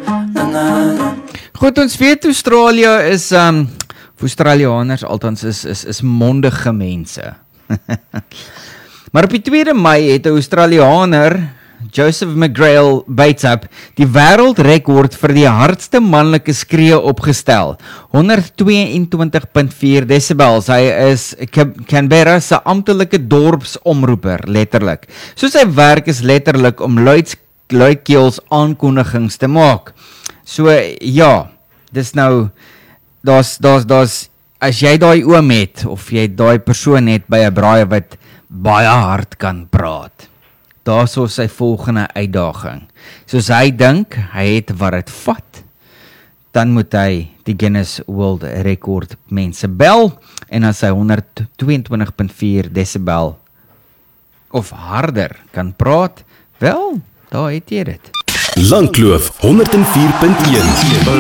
Goed, ons weet Australië is, Australianers althans is mondige mense. Maar op die 2de Mei het 'n Australianer, Joseph McGrail Batesap, die wêreldrekord vir die hardste manlike skree opgestel. 122.4 decibels. Hy is Canberra se amptelike dorpsomroeper, letterlik. So sy werk is letterlik om luidkeels aankondigings te maak. So ja, dis nou, daar's as jy daai oom het, of jy daai persoon het by 'n braai wat baie hard kan praat, daar is sy volgende uitdaging. Soos hy dink, hy het wat dit vat, dan moet hy die Guinness World Record mense bel, en as hy 122.4 decibel of harder kan praat, wel, daar het jy dit. Langkloof 104.1